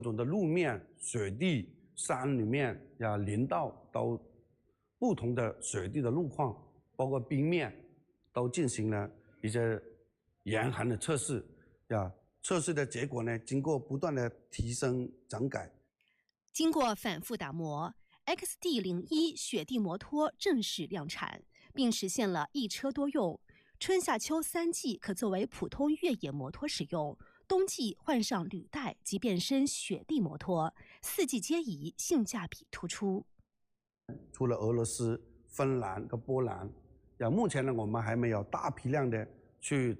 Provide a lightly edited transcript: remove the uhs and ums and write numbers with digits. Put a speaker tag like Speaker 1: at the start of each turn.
Speaker 1: 不同的路面、水地、山里面呀、林道都不同的水地的路况，包括冰面，都进行了一些严寒的测试呀。测试的结果呢，经过不断的提升整改，
Speaker 2: 经过反复打磨，XD01雪地摩托正式量产，并实现了一车多用。春夏秋3季可作为普通越野摩托使用，冬季换上履带即变身雪地摩托，4季皆宜，性价比突出。
Speaker 1: 除了俄罗斯、芬兰和波兰，目前呢，我们还没有大批量的去